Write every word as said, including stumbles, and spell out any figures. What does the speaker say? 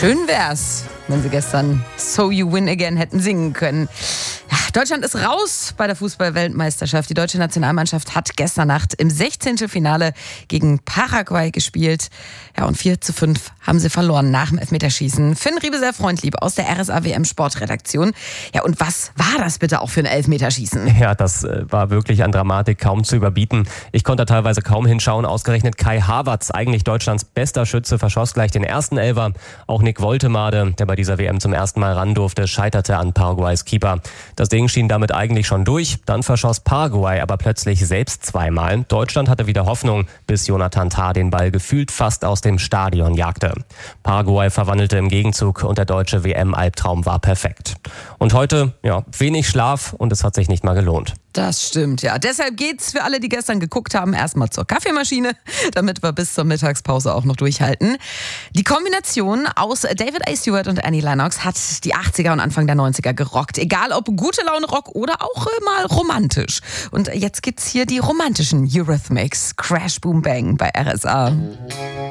Schön wär's, wenn sie gestern So You Win Again hätten singen können. Ja, Deutschland ist raus bei der Fußball-Weltmeisterschaft. Die deutsche Nationalmannschaft hat gestern Nacht im sechzehnten Finale gegen Paraguay gespielt. Ja, und vier zu fünf haben sie verloren nach dem Elfmeterschießen. Finn Riebeser-Freundlieb aus der R S A W M Sportredaktion. Ja, und was war das bitte auch für ein Elfmeterschießen? Ja, das äh, war wirklich an Dramatik kaum zu überbieten. Ich konnte teilweise kaum hinschauen. Ausgerechnet Kai Havertz, eigentlich Deutschlands bester Schütze, verschoss gleich den ersten Elfer. Auch Nick Woltemade, der bei dieser W M zum ersten Mal ran durfte, scheiterte an Paraguays Keeper. Das Ding schien damit eigentlich schon durch. Dann verschoss Paraguay aber plötzlich selbst zweimal. Deutschland hatte wieder Hoffnung, bis Jonathan Tah den Ball gefühlt fast aus dem Stadion jagte. Paraguay verwandelte im Gegenzug und der deutsche W M-Albtraum war perfekt. Und heute, ja, wenig Schlaf und es hat sich nicht mal gelohnt. Das stimmt, ja. Deshalb geht's für alle, die gestern geguckt haben, erstmal zur Kaffeemaschine, damit wir bis zur Mittagspause auch noch durchhalten. Die Kombination aus David A. Stewart und Annie Lennox hat die achtziger und Anfang der neunziger gerockt. Egal ob gute Laune Rock oder auch mal romantisch. Und jetzt gibt's hier die romantischen Eurythmics. Crash Boom Bang bei R S A.